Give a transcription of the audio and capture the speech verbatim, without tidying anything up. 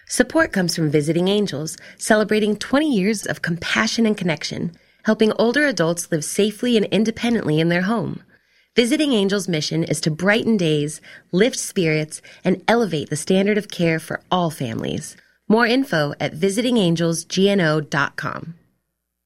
Support comes from Visiting Angels, celebrating twenty years of compassion and connection, helping older adults live safely and independently in their home. Visiting Angels' mission is to brighten days, lift spirits, and elevate the standard of care for all families. More info at visiting angels g n o dot com.